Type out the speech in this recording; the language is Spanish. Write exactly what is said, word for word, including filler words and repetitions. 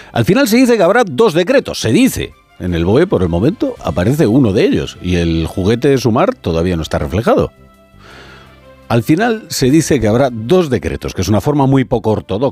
Al final se dice que habrá dos decretos, se dice. En el B O E, por el momento, aparece uno de ellos y el juguete de Sumar todavía no está reflejado. Al final se dice que habrá dos decretos, que es una forma muy poco ortodoxa